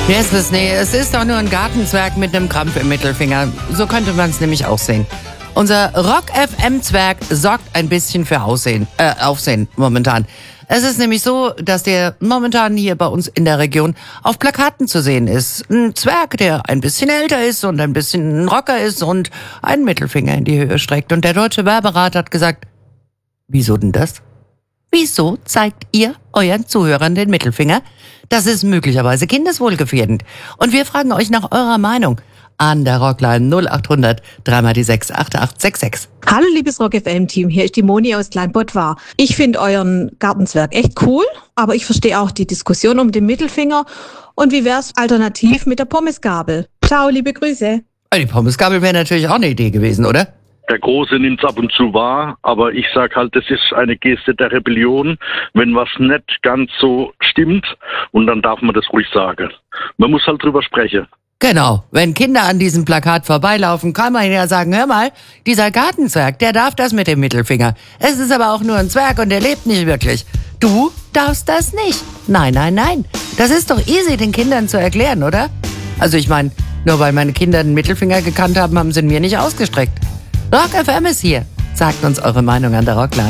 Jesus, nee, es ist doch nur ein Gartenzwerg mit einem Krampf im Mittelfinger. So könnte man es nämlich auch sehen. Unser Rock-FM-Zwerg sorgt ein bisschen für Aufsehen momentan. Es ist nämlich so, dass der momentan hier bei uns in der Region auf Plakaten zu sehen ist. Ein Zwerg, der ein bisschen älter ist und ein bisschen ein Rocker ist und einen Mittelfinger in die Höhe streckt. Und der Deutsche Werberat hat gesagt, wieso denn das? Wieso zeigt ihr euren Zuhörern den Mittelfinger? Das ist möglicherweise kindeswohlgefährdend. Und wir fragen euch nach eurer Meinung an der Rockline 0800 3 die 6 8866. Hallo liebes Rock FM Team, hier ist die Moni aus Kleinbottwar. Ich finde euren Gartenzwerg echt cool, aber ich verstehe auch die Diskussion um den Mittelfinger. Und wie wär's alternativ mit der Pommesgabel? Ciao, liebe Grüße. Die Pommesgabel wäre natürlich auch eine Idee gewesen, oder? Der Große nimmt's ab und zu wahr, aber ich sag halt, das ist eine Geste der Rebellion, wenn was nicht ganz so stimmt, und dann darf man das ruhig sagen. Man muss halt drüber sprechen. Genau, wenn Kinder an diesem Plakat vorbeilaufen, kann man ja sagen, hör mal, dieser Gartenzwerg, der darf das mit dem Mittelfinger. Es ist aber auch nur ein Zwerg und der lebt nicht wirklich. Du darfst das nicht. Nein, nein, nein. Das ist doch easy, den Kindern zu erklären, oder? Also ich meine, nur weil meine Kinder den Mittelfinger gekannt haben, haben sie ihn mir nicht ausgestreckt. Rock FM ist hier. Sagt uns eure Meinung an der Rockline.